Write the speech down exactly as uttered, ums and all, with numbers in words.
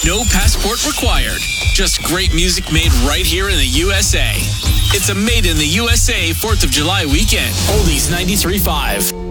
No passport required. Just great music made right here in the U S A. It's a Made in the U S A fourth of July weekend. Oldies ninety-three point five.